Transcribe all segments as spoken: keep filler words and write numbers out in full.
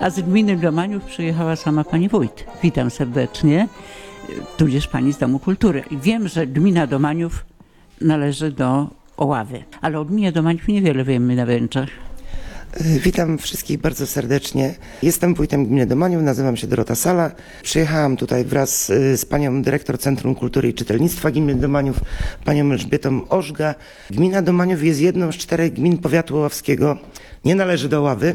A z gminy Domaniów przyjechała sama pani wójt. Witam serdecznie, tudzież pani z Domu Kultury. Wiem, że gmina Domaniów należy do Oławy, ale o gminie Domaniów niewiele wiemy na Węgrzech. Witam wszystkich bardzo serdecznie. Jestem wójtem gminy Domaniów, nazywam się Dorota Sala. Przyjechałam tutaj wraz z panią dyrektor Centrum Kultury i Czytelnictwa gminy Domaniów, panią Elżbietą Ożga. Gmina Domaniów jest jedną z czterech gmin powiatu oławskiego. Nie należy do Oławy.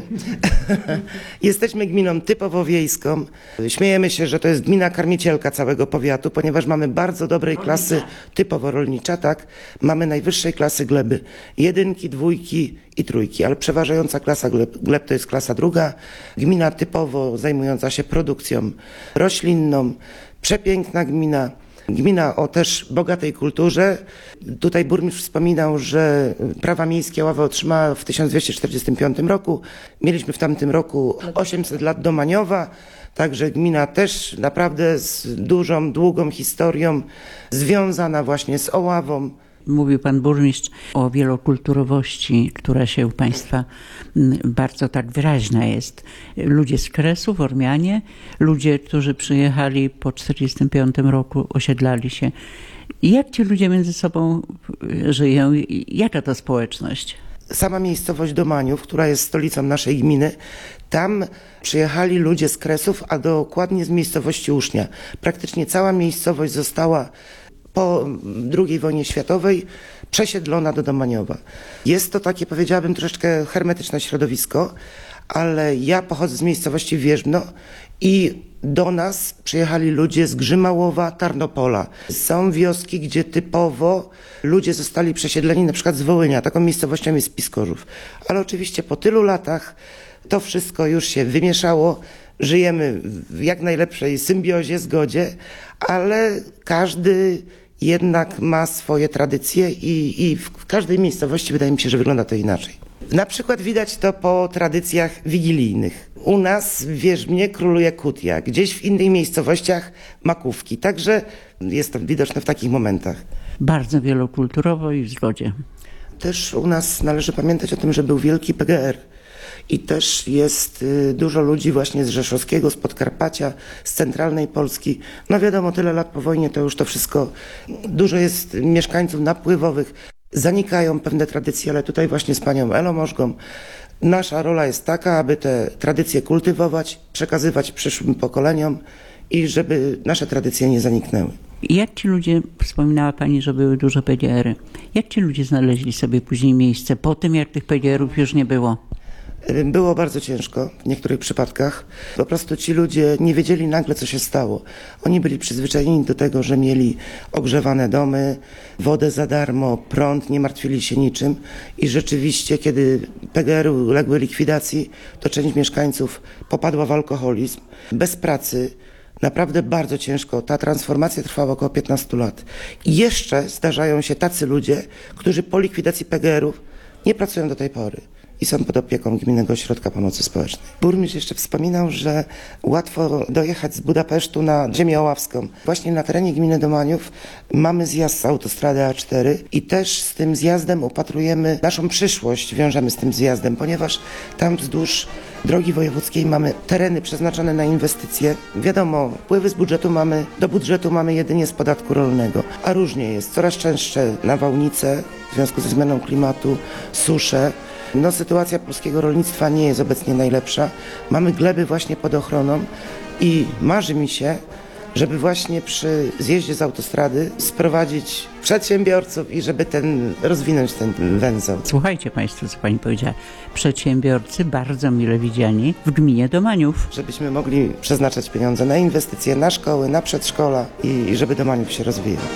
Jesteśmy gminą typowo wiejską. Śmiejemy się, że to jest gmina karmicielka całego powiatu, ponieważ mamy bardzo dobrej klasy, typowo rolnicza, tak? Mamy najwyższej klasy gleby. Jedynki, dwójki i trójki, ale przeważająca klasa gleb, gleb to jest klasa druga. Gmina typowo zajmująca się produkcją roślinną. Przepiękna gmina. Gmina o też bogatej kulturze. Tutaj burmistrz wspominał, że prawa miejskie Oława otrzymała w tysiąc dwieście czterdziestym piątym roku. Mieliśmy w tamtym roku osiemset lat Domaniowa. Także gmina też naprawdę z dużą, długą historią związana właśnie z Oławą. Mówił pan burmistrz o wielokulturowości, która się u państwa bardzo tak wyraźna jest. Ludzie z Kresów, Ormianie, ludzie, którzy przyjechali po czterdziestym piątym roku, osiedlali się. Jak ci ludzie między sobą żyją? Jaka to społeczność? Sama miejscowość Domaniów, która jest stolicą naszej gminy, tam przyjechali ludzie z Kresów, a dokładnie z miejscowości Usznia. Praktycznie cała miejscowość została po drugiej wojnie światowej przesiedlona do Domaniowa. Jest to takie, powiedziałabym, troszeczkę hermetyczne środowisko, ale ja pochodzę z miejscowości Wierzbno i do nas przyjechali ludzie z Grzymałowa, Tarnopola. Są wioski, gdzie typowo ludzie zostali przesiedleni, na przykład z Wołynia. Taką miejscowością jest Piskorzów. Ale oczywiście po tylu latach to wszystko już się wymieszało. Żyjemy w jak najlepszej symbiozie, zgodzie, ale każdy jednak ma swoje tradycje i, i w każdej miejscowości wydaje mi się, że wygląda to inaczej. Na przykład widać to po tradycjach wigilijnych. U nas w Wierzbnie króluje kutia, gdzieś w innych miejscowościach makówki. Także jest to widoczne w takich momentach. Bardzo wielokulturowo i w zgodzie. Też u nas należy pamiętać o tym, że był wielki P G R. I też jest dużo ludzi właśnie z Rzeszowskiego, z Podkarpacia, z centralnej Polski. No wiadomo, tyle lat po wojnie to już to wszystko, dużo jest mieszkańców napływowych. Zanikają pewne tradycje, ale tutaj właśnie z panią Elą Ożgą nasza rola jest taka, aby te tradycje kultywować, przekazywać przyszłym pokoleniom i żeby nasze tradycje nie zaniknęły. Jak ci ludzie, wspominała pani, że były duże P G R-y, jak ci ludzie znaleźli sobie później miejsce po tym, jak tych P G R-ów już nie było? Było bardzo ciężko w niektórych przypadkach. Po prostu ci ludzie nie wiedzieli nagle, co się stało. Oni byli przyzwyczajeni do tego, że mieli ogrzewane domy, wodę za darmo, prąd, nie martwili się niczym. I rzeczywiście, kiedy P G R-y uległy likwidacji, to część mieszkańców popadła w alkoholizm, bez pracy. Naprawdę bardzo ciężko. Ta transformacja trwała około piętnaście lat. I jeszcze zdarzają się tacy ludzie, którzy po likwidacji P G R-ów nie pracują do tej pory i są pod opieką Gminnego Ośrodka Pomocy Społecznej. Burmistrz jeszcze wspominał, że łatwo dojechać z Budapesztu na ziemię oławską. Właśnie na terenie gminy Domaniów mamy zjazd z autostrady A cztery i też z tym zjazdem upatrujemy naszą przyszłość, wiążemy z tym zjazdem, ponieważ tam wzdłuż drogi wojewódzkiej mamy tereny przeznaczone na inwestycje. Wiadomo, wpływy z budżetu mamy, do budżetu mamy jedynie z podatku rolnego, a różnie jest. Coraz częstsze nawałnice w związku ze zmianą klimatu, susze. No, sytuacja polskiego rolnictwa nie jest obecnie najlepsza. Mamy gleby właśnie pod ochroną i marzy mi się, żeby właśnie przy zjeździe z autostrady sprowadzić przedsiębiorców i żeby ten, rozwinąć ten węzeł. Słuchajcie państwo, co pani powiedziała. Przedsiębiorcy bardzo mile widziani w gminie Domaniów. Żebyśmy mogli przeznaczać pieniądze na inwestycje, na szkoły, na przedszkola i, i żeby Domaniów się rozwijał.